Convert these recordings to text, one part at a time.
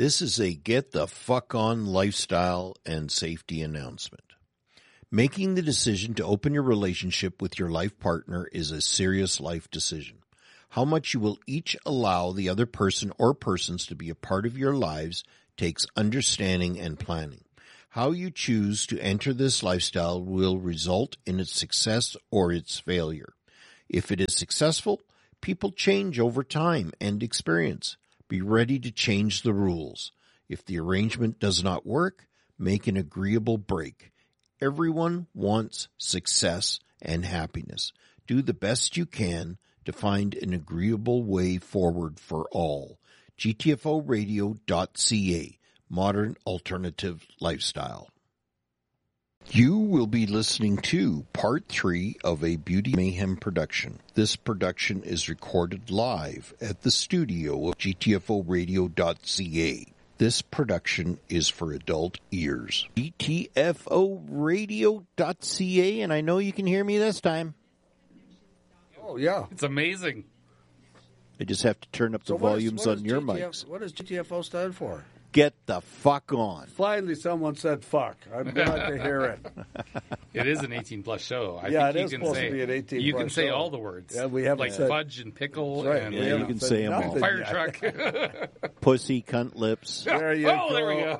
This is a get the fuck on lifestyle and safety announcement. Making the decision to open your relationship with your life partner is a serious life decision. How much you will each allow the other person or persons to be a part of your lives takes understanding and planning. How you choose to enter this lifestyle will result in its success or its failure. If it is successful, people change over time and experience. Be ready to change the rules. If the arrangement does not work, make an agreeable break. Everyone wants success and happiness. Do the best you can to find an agreeable way forward for all. GTFOradio.ca, Modern Alternative Lifestyle. You will be listening to Part 3 of a Beauty Mayhem production. This production is recorded live at the studio of GTFOradio.ca. This production is for adult ears. GTFOradio.ca, and I know you can hear me this time. Oh, yeah. It's amazing. I just have to turn up the volumes on your mics. What does GTFO stand for? Get the fuck on. Finally, someone said fuck. I'm glad to hear it. It is an 18-plus show. I Yeah, think it is supposed to be an 18-plus You can say show. all the words. Yeah, we haven't like said- fudge and pickle. That's right. And Yeah, you can say them all. fire truck. Pussy, cunt lips. There you go. There we go.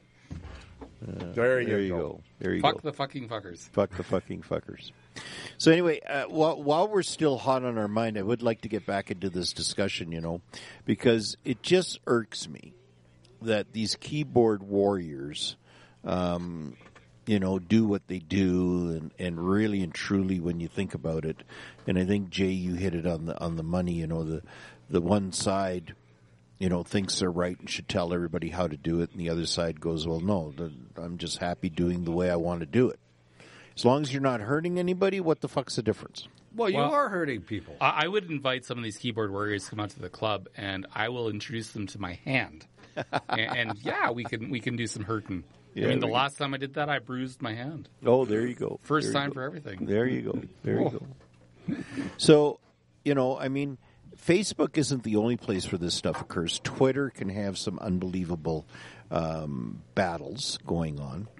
There you go. There you Fuck go. the fucking fuckers. Fuck the fucking fuckers. So anyway, while we're still hot on our mind, I would like to get back into this discussion, because it just irks me that these keyboard warriors, do what they do, and really and truly, when you think about it, and I think Jay, you hit it on the money. The one side, thinks they're right and should tell everybody how to do it, and the other side goes, well, no, I'm just happy doing the way I want to do it. As long as you're not hurting anybody, what the fuck's the difference? Well, you are hurting people. I would invite some of these keyboard warriors to come out to the club, and I will introduce them to my hand. and yeah, we can do some hurting. Yeah, I mean, the last time I did that, I bruised my hand. Oh, there you go. First time for everything. There you go. There you go. So, Facebook isn't the only place where this stuff occurs. Twitter can have some unbelievable battles going on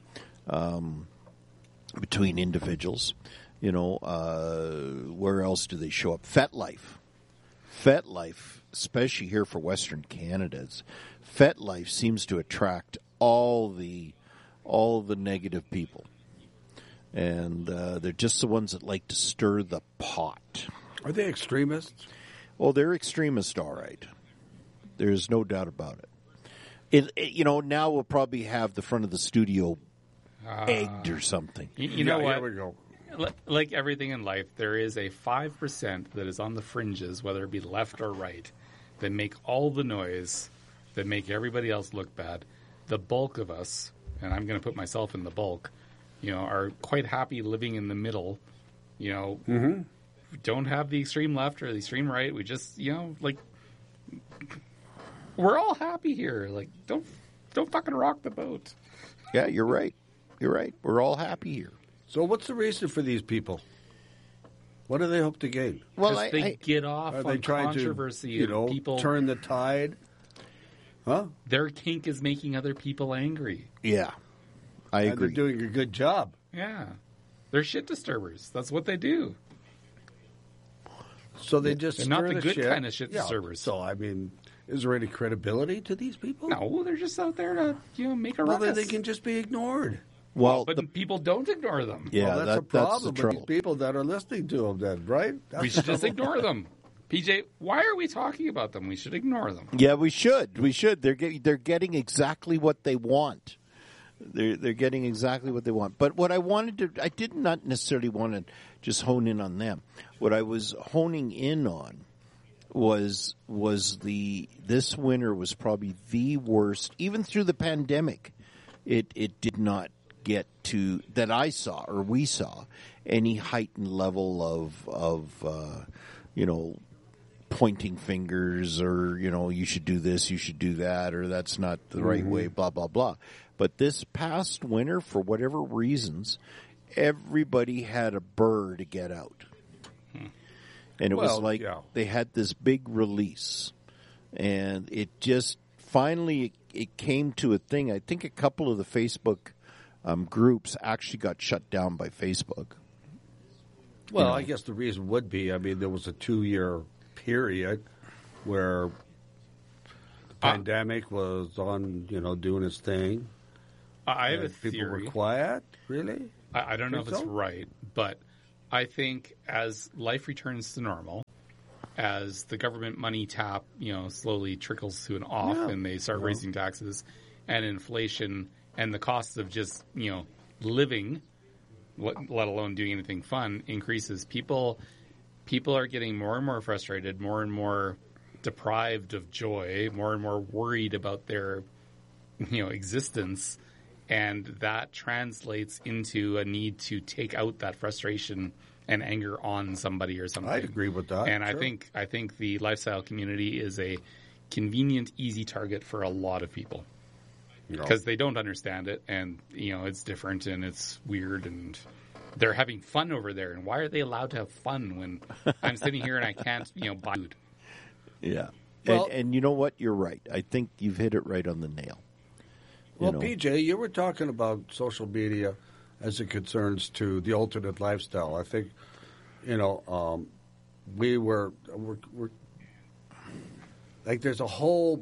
between individuals. Where else do they show up? FetLife, especially here for Western Canada's, FetLife seems to attract all the negative people, and they're just the ones that like to stir the pot. Are they extremists? Oh, they're extremists, all right. There's no doubt about it. Now we'll probably have the front of the studio egged or something. You know what? Here we go. Like everything in life, there is a 5% that is on the fringes, whether it be left or right, that make all the noise, that make everybody else look bad. The bulk of us, and I'm going to put myself in the bulk, are quite happy living in the middle. We don't have the extreme left or the extreme right. We just, we're all happy here. Like, don't fucking rock the boat. Yeah, you're right. You're right. We're all happy here. So what's the reason for these people? What do they hope to gain? Well, they get off Are on they trying controversy to, and people turn the tide? Huh? Their kink is making other people angry. Yeah, I And agree. they're doing a good job. Yeah. They're shit disturbers. That's what they do. So they just They're not stir the good shit. kind of shit disturbers. So, is there any credibility to these people? No, they're just out there to, make a Well, ruckus. then they can just be ignored. Well, But people don't ignore them. yeah, Well, that's a that's problem the with trouble. these people that are listening to them then, right? That's We should just ignore them. PJ, why are we talking about them? We should ignore them. Yeah, we should. We should. They're getting exactly what they want. They're getting exactly what they want. But what I did not necessarily want to just hone in on them. What I was honing in on was this winter was probably the worst, even through the pandemic. It did not get to, that I saw or we saw, any heightened level of pointing fingers or, you should do this, you should do that, or that's not the right way, blah, blah, blah. But this past winter, for whatever reasons, everybody had a burr to get out. And it was like they had this big release. And it just finally it came to a thing. I think a couple of the Facebook groups actually got shut down by Facebook. Well, I guess the reason would be, I mean, there was a 2-year period where the pandemic was on, doing its thing. I have a people theory. Were quiet, really? I don't know if it's so? right, but I think as life returns to normal, as the government money tap, slowly trickles to an off, and they start raising taxes, and inflation and the cost of just, living, let alone doing anything fun, increases. People are getting more and more frustrated, more and more deprived of joy, more and more worried about their, existence, and that translates into a need to take out that frustration and anger on somebody or something. I'd agree with that. And sure. I think the lifestyle community is a convenient, easy target for a lot of people because they don't understand it, and it's different and it's weird, and they're having fun over there. And why are they allowed to have fun when I'm sitting here and I can't buy food? Yeah. Well, and you know what? You're right. I think you've hit it right on the nail. Well, PJ, you were talking about social media as it concerns to the alternate lifestyle. I think, we're like there's a whole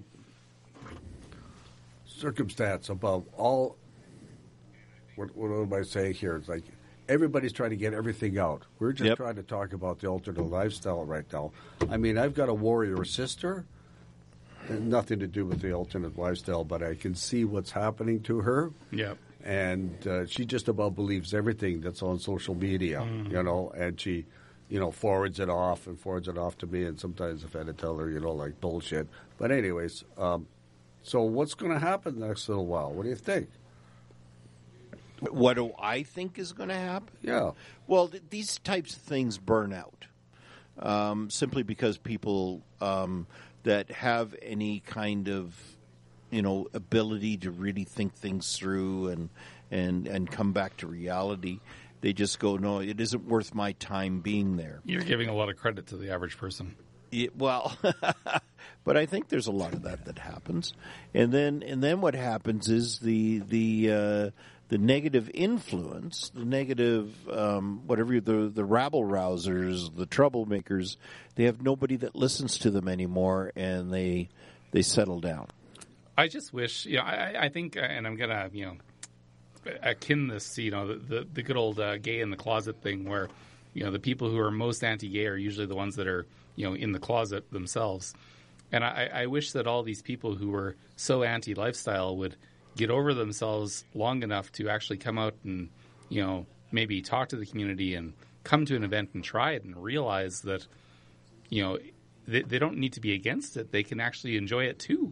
circumstance about all. What am I saying here? It's like everybody's trying to get everything out. We're just trying to talk about the alternate lifestyle right now. I mean, I've got a warrior sister. Nothing to do with the alternate lifestyle, but I can see what's happening to her. Yeah. And she just about believes everything that's on social media, and she, forwards it off to me. And sometimes I've had to tell her, like bullshit. But anyways, so what's going to happen the next little while? What do you think? What do I think is going to happen? Yeah. Well, these types of things burn out simply because people that have any kind of ability to really think things through and come back to reality, they just go, no, it isn't worth my time being there. You're giving a lot of credit to the average person. Well, but I think there's a lot of that happens, and then what happens is the negative influence, the negative whatever the rabble rousers, the troublemakers, they have nobody that listens to them anymore, and they settle down. I just wish, I think, and I'm gonna, akin this to, the good old gay in the closet thing, where, the people who are most anti-gay are usually the ones that are, in the closet themselves. And I wish that all these people who were so anti-lifestyle would get over themselves long enough to actually come out and, maybe talk to the community and come to an event and try it and realize that, they don't need to be against it. They can actually enjoy it too.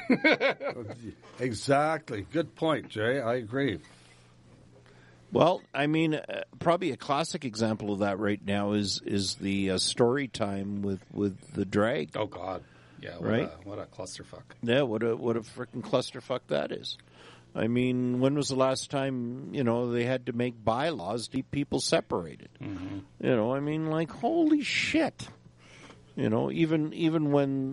Exactly. Good point, Jay. I agree. Well, I mean, probably a classic example of that right now is the story time with the drag. Oh God, yeah, what a clusterfuck. Yeah, what a freaking clusterfuck that is. I mean, when was the last time they had to make bylaws to keep people separated? Mm-hmm. I mean, like holy shit. Even when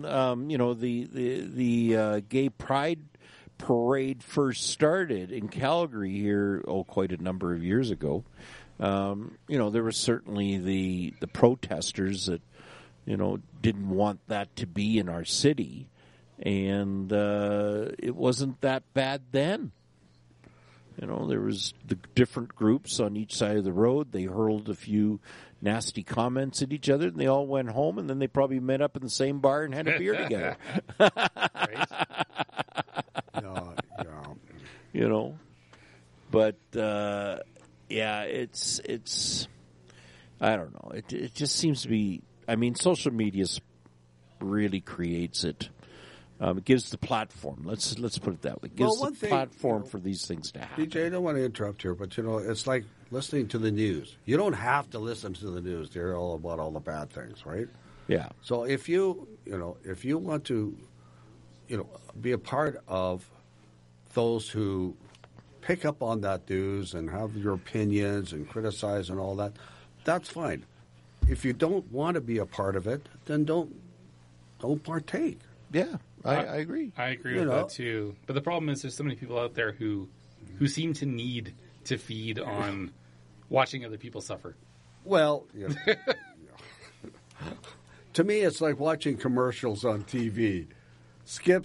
the gay pride parade first started in Calgary here, quite a number of years ago, there were certainly the protesters that didn't want that to be in our city, and it wasn't that bad then. There was the different groups on each side of the road. They hurled a few nasty comments at each other, and they all went home, and then they probably met up in the same bar and had a beer together. Right? But it's I don't know. It just seems to be. I mean, social media really creates it. It gives the platform. Let's put it that way. It gives the platform for these things to happen. DJ, I don't want to interrupt here, but it's like listening to the news. You don't have to listen to the news to hear all about all the bad things, right? Yeah. So if you want to, be a part of those who pick up on that news and have your opinions and criticize and all that, that's fine. If you don't want to be a part of it, then don't partake. Yeah. I agree. I agree with that too. But the problem is there's so many people out there who seem to need to feed on watching other people suffer. Well, to me, it's like watching commercials on TV. Skip.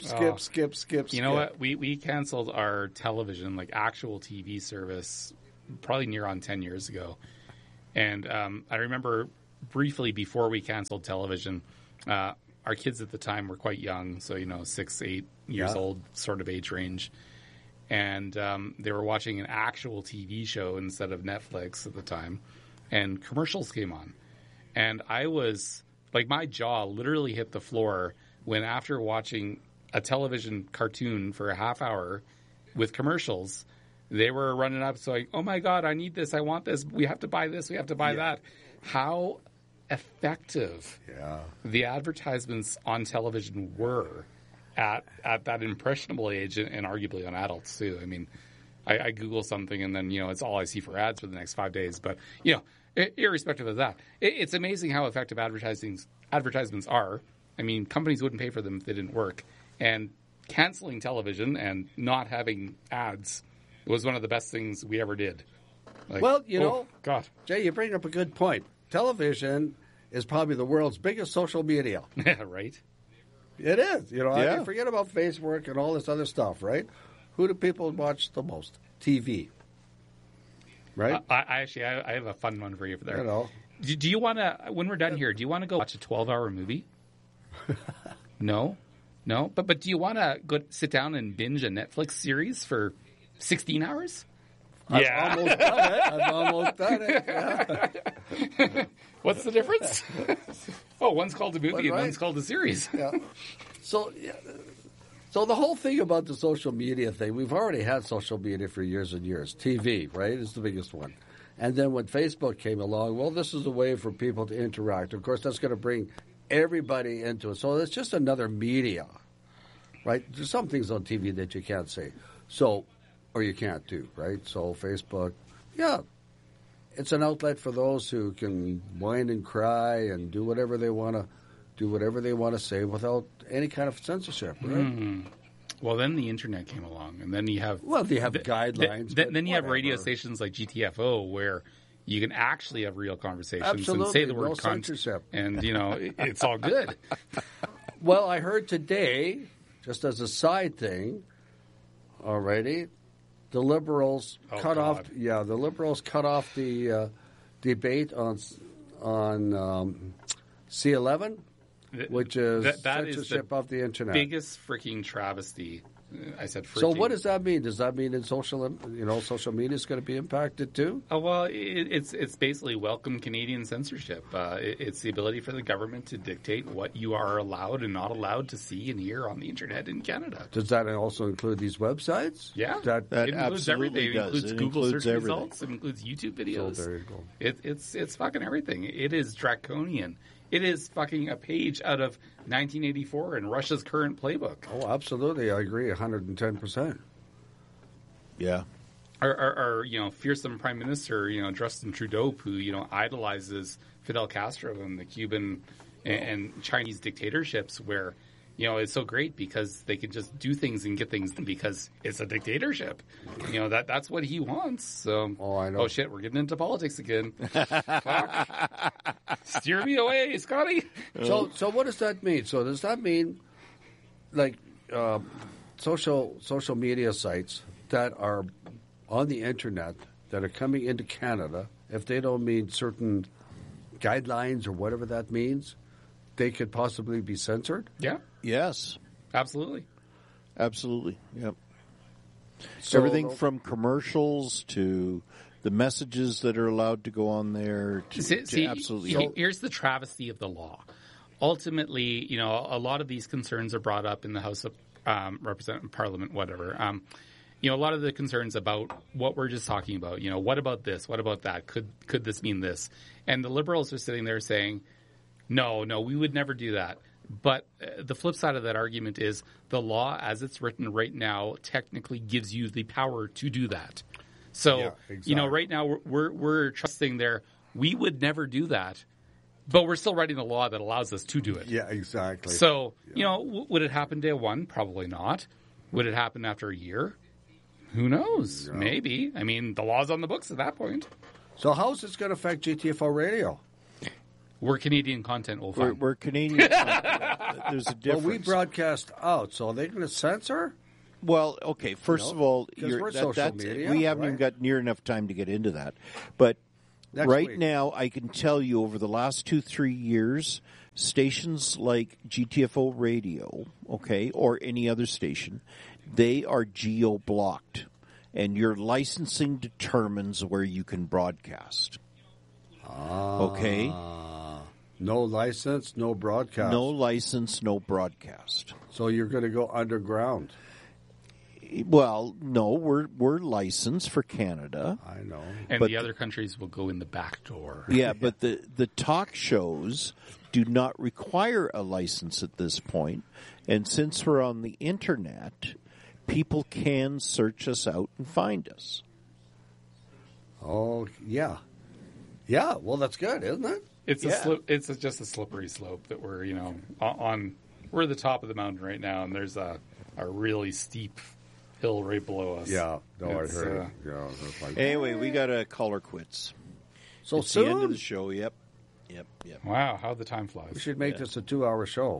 You know what? We canceled our television, like actual TV service, probably near on 10 years ago. And I remember briefly before we canceled television, our kids at the time were quite young, so 6, 8 years old sort of age range, and they were watching an actual TV show instead of Netflix at the time, and commercials came on, and I was like, my jaw literally hit the floor when, after watching a television cartoon for a half hour with commercials, they were running up saying, "Oh my God, I need this, I want this, we have to buy this, we have to buy that." How effective the advertisements on television were at that impressionable age, and arguably on adults too. I mean, I Google something and then it's all I see for ads for the next 5 days. But irrespective of that, it's amazing how effective advertisements are. I mean, companies wouldn't pay for them if they didn't work. And canceling television and not having ads was one of the best things we ever did. Like, well, God, Jay, you bring up a good point. Television is probably the world's biggest social media. Yeah, right. It is. I mean, forget about Facebook and all this other stuff, right? Who do people watch the most? TV. Right? I have a fun one for you there. Do you want to, when we're done here, do you want to go watch a 12-hour movie? No? But do you want to go sit down and binge a Netflix series for 16 hours? I've almost done it. Yeah. What's the difference? One's called a movie and one's called a series. Yeah. So the whole thing about the social media thing, we've already had social media for years and years. TV, right, is the biggest one. And then when Facebook came along, well, this is a way for people to interact. Of course, that's going to bring everybody into it. So it's just another media, right? There's some things on TV that you can't say. Or you can't do, right? So Facebook, it's an outlet for those who can whine and cry and do whatever they want to say without any kind of censorship, right? Mm. Well, then the internet came along, and then you have guidelines. Then you have radio stations like GTFO where you can actually have real conversations Absolutely. and say the word no cunt, censorship. and it's all good. Well, I heard today, just as a side thing, already, the Liberals cut off the debate on C11, which is censorship of the internet. Biggest freaking travesty. I said freaking. So what does that mean? Does that mean in social media is going to be impacted too? Oh, well, it's basically welcome Canadian censorship. It's the ability for the government to dictate what you are allowed and not allowed to see and hear on the internet in Canada. Does that also include these websites? Yeah, that it includes everything. It includes Google search everything. results. It includes YouTube videos. So there you go. It's fucking everything. It is draconian. It is fucking a page out of 1984 in Russia's current playbook. Oh, absolutely. I agree 110%. Yeah. Our fearsome Prime Minister, Justin Trudeau, who, idolizes Fidel Castro and the Cuban and Chinese dictatorships where, it's so great because they can just do things and get things done because it's a dictatorship. That's what he wants. So, I know. Oh, shit, we're getting into politics again. Fuck. Steer me away, Scotty. So what does that mean? So does that mean, like, social media sites that are on the internet that are coming into Canada, if they don't meet certain guidelines or whatever that means, they could possibly be censored? Yeah. Yes. Absolutely. Absolutely. Yep. So Everything from commercials to the messages that are allowed to go on there. To absolutely. Here's the travesty of the law. Ultimately, a lot of these concerns are brought up in the House of Parliament, whatever. A lot of the concerns about what we're just talking about. What about this? What about that? Could this mean this? And the Liberals are sitting there saying, no, we would never do that. But the flip side of that argument is the law, as it's written right now, technically gives you the power to do that. So, exactly. Right now we're trusting there. We would never do that. But we're still writing the law that allows us to do it. Yeah, exactly. So, would it happen day one? Probably not. Would it happen after a year? Who knows? Yeah. Maybe. I mean, the law's on the books at that point. So how's this going to affect GTFO radio? We're Canadian content will find. We're Canadian. There's a difference. Well, we broadcast out, so are they going to censor? Well, okay. First of all, 'cause we're social media, we haven't even right? got near enough time to get into that. But Next right week. now, I can tell you over the last 2-3 years, stations like GTFO Radio, okay, or any other station, they are geo-blocked. And your licensing determines where you can broadcast. Okay? No license, no broadcast. No license, no broadcast. So you're going to go underground. Well, no, we're licensed for Canada. I know. and but the other countries will go in the back door. Yeah, but the talk shows do not require a license at this point. And since we're on the internet, people can search us out and find us. Oh, yeah. Yeah, well, that's good, isn't it? It's Yeah. it's just a slippery slope that we're on. We're at the top of the mountain right now, and there's a really steep hill right below us. Yeah, no, It's, I heard it. Yeah, that's like, Anyway, we got to call her quits. so It's soon? the end of the show. Yep. Wow, how the time flies. We should make this a 2-hour show.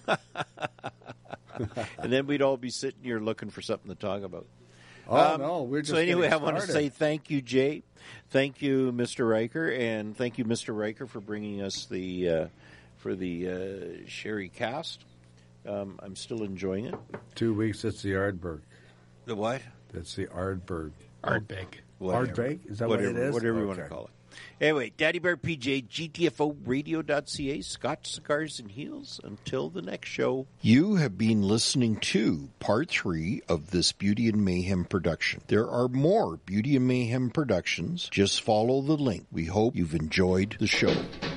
And then we'd all be sitting here looking for something to talk about. Oh, no, we're just So anyway, I getting want to started. say thank you, Jay. Thank you, Mr. Riker, and thank you, Mr. Riker, for bringing us the Sherry cast. I'm still enjoying it. 2 weeks, it's the Ardbeg. The what? It's the Ardbeg. Ardbeg. Ardbeg? Is that whatever, what it is? Whatever you want Okay. to call it. Anyway, Daddy Bear PJ, GTFOradio.ca, Scotch Cigars and Heels. Until the next show. You have been listening to Part 3 of this Beauty and Mayhem production. There are more Beauty and Mayhem productions. Just follow the link. We hope you've enjoyed the show.